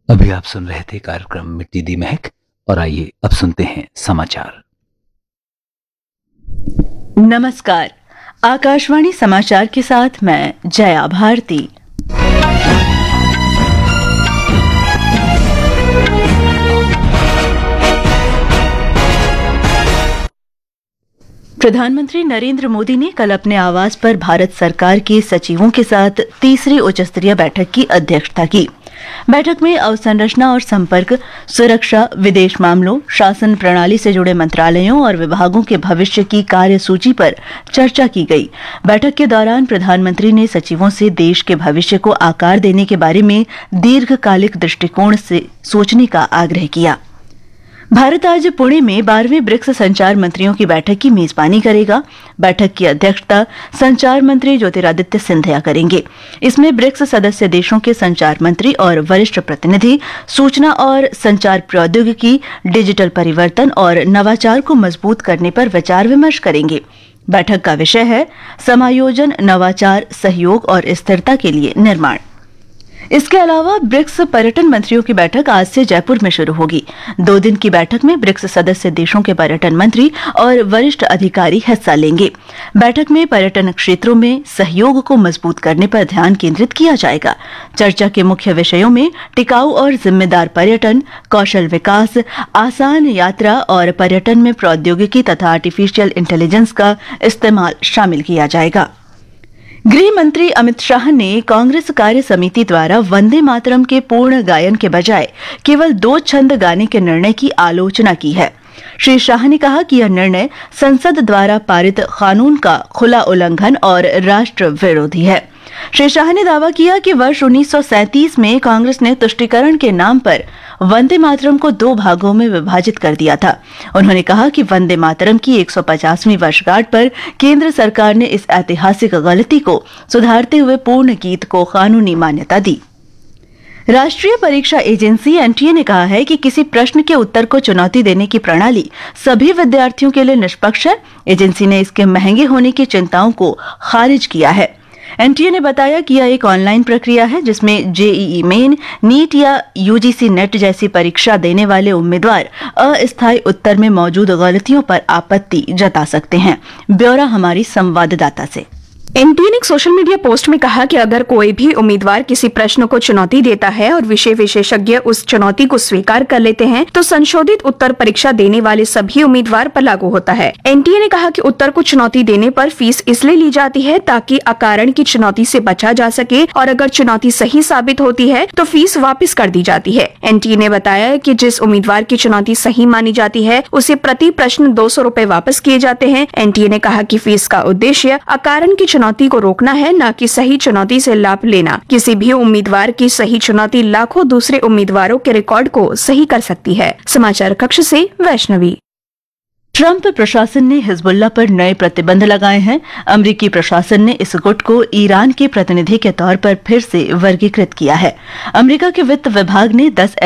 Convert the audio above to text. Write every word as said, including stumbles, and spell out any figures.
अभी आप सुन रहे थे कार्यक्रम मिट्टी दी महक। और आइए अब सुनते हैं समाचार। नमस्कार, आकाशवाणी समाचार के साथ मैं जया भारती। प्रधानमंत्री नरेंद्र मोदी ने कल अपने आवास पर भारत सरकार के सचिवों के साथ तीसरी उच्च स्तरीय बैठक की अध्यक्षता की। बैठक में अवसंरचना और संपर्क, सुरक्षा, विदेश मामलों, शासन प्रणाली से जुड़े मंत्रालयों और विभागों के भविष्य की कार्यसूची पर चर्चा की गई। बैठक के दौरान प्रधानमंत्री ने सचिवों से देश के भविष्य को आकार देने के बारे में दीर्घकालिक दृष्टिकोण से सोचने का आग्रह किया। भारत आज पुणे में बारहवीं ब्रिक्स संचार मंत्रियों की बैठक की मेजबानी करेगा। बैठक की अध्यक्षता संचार मंत्री ज्योतिरादित्य सिंधिया करेंगे। इसमें ब्रिक्स सदस्य देशों के संचार मंत्री और वरिष्ठ प्रतिनिधि सूचना और संचार प्रौद्योगिकी, डिजिटल परिवर्तन और नवाचार को मजबूत करने पर विचार विमर्श करेंगे। बैठक का विषय है समायोजन, नवाचार, सहयोग और स्थिरता के लिए निर्माण। इसके अलावा ब्रिक्स पर्यटन मंत्रियों की बैठक आज से जयपुर में शुरू होगी। दो दिन की बैठक में ब्रिक्स सदस्य देशों के पर्यटन मंत्री और वरिष्ठ अधिकारी हिस्सा लेंगे। बैठक में पर्यटन क्षेत्रों में सहयोग को मजबूत करने पर ध्यान केंद्रित किया जाएगा। चर्चा के मुख्य विषयों में टिकाऊ और जिम्मेदार पर्यटन, कौशल विकास, आसान यात्रा और पर्यटन में प्रौद्योगिकी तथा आर्टिफिशियल इंटेलिजेंस का इस्तेमाल शामिल किया जाएगा। गृह मंत्री अमित शाह ने कांग्रेस कार्य समिति द्वारा वंदे मातरम के पूर्ण गायन के बजाय केवल दो छंद गाने के निर्णय की आलोचना की है। श्री शाह ने कहा कि यह निर्णय संसद द्वारा पारित कानून का खुला उल्लंघन और राष्ट्र विरोधी है। श्री शाह ने दावा किया कि वर्ष उन्नीस सौ सैंतीस में कांग्रेस ने तुष्टीकरण के नाम पर वंदे मातरम को दो भागों में विभाजित कर दिया था। उन्होंने कहा कि वंदे मातरम की एक सौ पचासवीं वर्षगांठ पर केंद्र सरकार ने इस ऐतिहासिक गलती को सुधारते हुए पूर्ण गीत को कानूनी मान्यता दी। राष्ट्रीय परीक्षा एजेंसी एनटीए ने कहा है कि किसी प्रश्न के उत्तर को चुनौती देने की प्रणाली सभी विद्यार्थियों के लिए निष्पक्ष है। एजेंसी ने इसके महंगे होने की चिंताओं को खारिज किया है। एनटीए ने बताया कि यह एक ऑनलाइन प्रक्रिया है जिसमें जेईई मेन, नीट या यूजीसी नेट जैसी परीक्षा देने वाले उम्मीदवार अस्थायी उत्तर में मौजूद गलतियों पर आपत्ति जता सकते हैं। ब्यौरा हमारी संवाददाता से। एनटीए ने एक सोशल मीडिया पोस्ट में कहा कि अगर कोई भी उम्मीदवार किसी प्रश्न को चुनौती देता है और विषय विशेषज्ञ उस चुनौती को स्वीकार कर लेते हैं तो संशोधित उत्तर परीक्षा देने वाले सभी उम्मीदवार पर लागू होता है। एनटीए ने कहा कि उत्तर को चुनौती देने पर फीस इसलिए ली जाती है ताकि अकारण की चुनौती से बचा जा सके और अगर चुनौती सही साबित होती है तो फीस वापस कर दी जाती है। एनटीए ने बताया कि जिस उम्मीदवार की चुनौती सही मानी जाती है उसे प्रति प्रश्न दो सौ रूपए वापस किए जाते हैं। एनटीए ने कहा कि फीस का उद्देश्य अकारण की चुनौती को रोकना है, न कि सही चुनौती से लाभ लेना। किसी भी उम्मीदवार की सही चुनौती लाखों दूसरे उम्मीदवारों के रिकॉर्ड को सही कर सकती है। समाचार कक्ष से वैष्णवी। ट्रंप प्रशासन ने हिजबुल्लाह पर नए प्रतिबंध लगाए हैं। अमेरिकी प्रशासन ने इस गुट को ईरान के प्रतिनिधि के तौर पर फिर से वर्गीकृत किया है। अमेरिका के वित्त विभाग ने दस